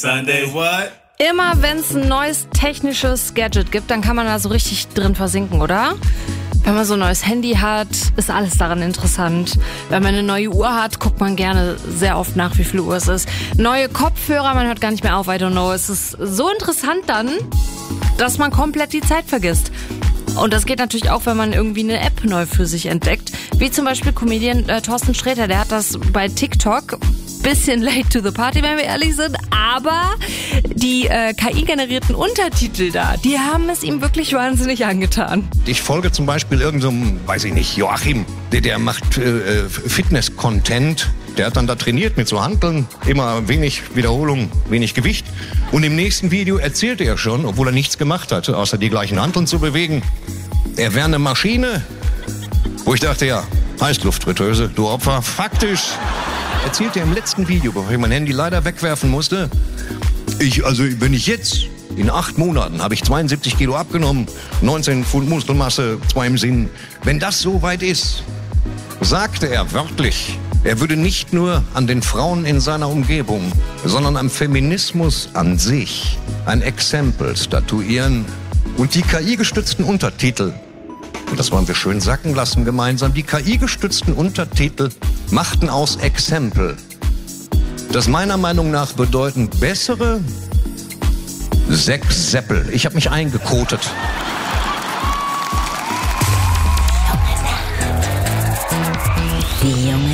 Sunday what? Immer wenn es ein neues technisches Gadget gibt, dann kann man da so richtig drin versinken, oder? Wenn man so ein neues Handy hat, ist alles daran interessant. Wenn man eine neue Uhr hat, guckt man gerne sehr oft nach, wie viel Uhr es ist. Neue Kopfhörer, man hört gar nicht mehr auf, I don't know. Es ist so interessant dann, dass man komplett die Zeit vergisst. Und das geht natürlich auch, wenn man irgendwie eine App neu für sich entdeckt. Wie zum Beispiel Comedian Thorsten Sträter, der hat das bei TikTok. Bisschen late to the party, wenn wir ehrlich sind, aber die KI-generierten Untertitel da, die haben es ihm wirklich wahnsinnig angetan. Ich folge zum Beispiel irgendeinem, weiß ich nicht, Joachim, der macht Fitness-Content. Der hat dann da trainiert mit so Hanteln, immer wenig Wiederholung, wenig Gewicht. Und im nächsten Video erzählte er schon, obwohl er nichts gemacht hatte, außer die gleichen Hanteln zu bewegen, er wäre eine Maschine. Wo ich dachte, ja, Heißluftfritteuse, du Opfer. Faktisch erzählte er im letzten Video, bevor ich mein Handy leider wegwerfen musste, wenn ich jetzt in 8 Monaten habe ich 72 Kilo abgenommen, 19 Pfund Muskelmasse, 2 im Sinn. Wenn das so weit ist, sagte er wörtlich, er würde nicht nur an den Frauen in seiner Umgebung, sondern am Feminismus an sich ein Exempel statuieren. Und die KI-gestützten Untertitel, und das wollen wir schön sacken lassen gemeinsam, die KI-gestützten Untertitel machten aus Exempel, das meiner Meinung nach bedeuten bessere 6 Seppel. Ich habe mich eingekotet. Die junge